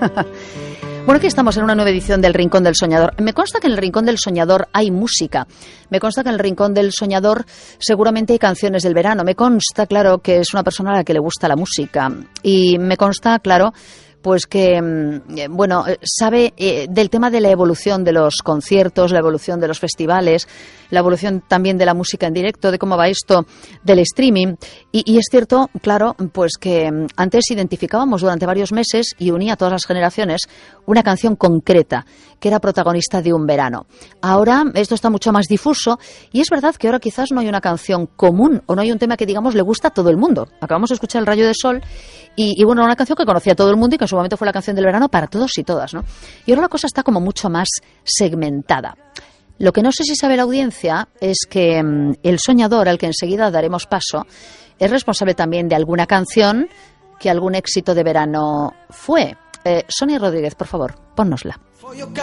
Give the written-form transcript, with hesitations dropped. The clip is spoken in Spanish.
Bueno, aquí estamos en una nueva edición del Rincón del Soñador. Me consta que en el Rincón del Soñador hay música. Me consta que en el Rincón del Soñador seguramente hay canciones del verano. Me consta, claro, que es una persona a la que le gusta la música. Y me consta, claro, pues que, bueno, sabe del tema de la evolución de los conciertos, la evolución de los festivales, la evolución también de la música en directo, de cómo va esto del streaming. Y es cierto, claro, pues que antes identificábamos durante varios meses y unía a todas las generaciones una canción concreta que era protagonista de un verano. Ahora esto está mucho más difuso y es verdad que ahora quizás no hay una canción común o no hay un tema que, digamos, le gusta a todo el mundo. Acabamos de escuchar El Rayo de Sol y bueno, una canción que conocía todo el mundo y que en su momento fue la canción del verano para todos y todas, ¿no? Y ahora la cosa está como mucho más segmentada. Lo que no sé si sabe la audiencia es que el soñador, al que enseguida daremos paso, es responsable también de alguna canción que algún éxito de verano fue. Sonia Rodríguez, por favor, pónnosla.